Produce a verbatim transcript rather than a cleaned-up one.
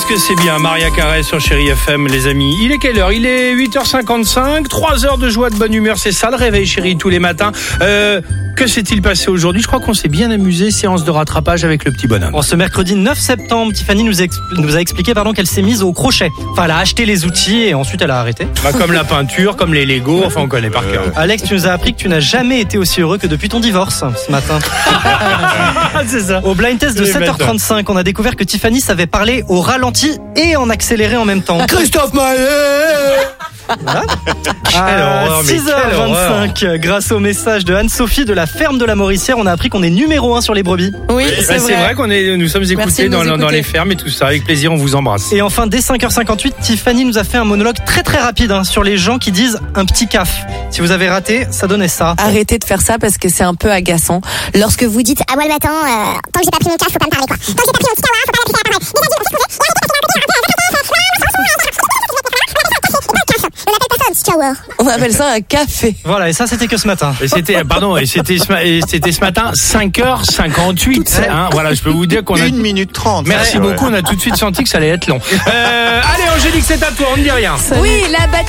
que c'est bien, Maria Carré sur Chéri F M, les amis. Il est quelle heure? Il est huit heures cinquante-cinq, trois heures de joie, de bonne humeur, c'est ça le réveil, chérie, tous les matins. Euh, que s'est-il passé aujourd'hui? Je crois qu'on s'est bien amusé, séance de rattrapage avec le petit bonhomme. En ce mercredi neuf septembre, Tiffany nous, ex- nous a expliqué pardon, qu'elle s'est mise au crochet. Enfin, elle a acheté les outils et ensuite elle a arrêté. Bah, comme la peinture, comme les Lego, enfin on connaît par cœur. Alex, tu nous as appris que tu n'as jamais été aussi heureux que depuis ton divorce ce matin. C'est ça. Au blind test de sept heures trente-cinq, on a découvert que Tiffany savait parler au ralenti et en accéléré en même temps. Christophe Maé. Voilà. Quelle horreur, mais six heures vingt-cinq, quelle horreur. grâce au message de Anne-Sophie de la ferme de la Mauricière, on a appris qu'on est numéro un sur les brebis. Oui, Bah, c'est, c'est vrai. vrai qu'on est, nous sommes Merci écoutés de nous dans, dans écouter. les fermes et tout ça. Avec plaisir, on vous embrasse. Et enfin, dès cinq heures cinquante-huit, Tiffany nous a fait un monologue très très rapide hein, sur les gens qui disent un petit caf. Si vous avez raté, ça donnait ça. Arrêtez de faire ça parce que c'est un peu agaçant. Lorsque vous dites Ah moi le matin, euh, tant que j'ai pas pris mon caf, faut pas me parler quoi. Tant que j'ai pas pris mon petit kawa, faut pas m'appeler à la parole. Dégagez, on peut se poser. On appelle pas ça un petit kawa. on appelle ça un café. Voilà, et ça c'était que ce matin. Et c'était, pardon, et c'était ce, ma- et c'était ce matin, cinq heures cinquante-huit. Hein, voilà, je peux vous dire qu'on a. une minute trente. Merci Ouais. beaucoup, on a tout de suite senti que ça allait être long. Euh, allez, Angélique, c'est à toi, on ne dit rien. Oui, la bataille